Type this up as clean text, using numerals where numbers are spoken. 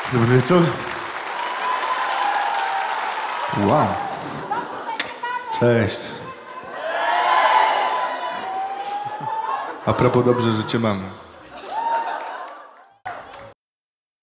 Dobry wieczór. Wow. Cześć. A propos, dobrze, że cię mamy.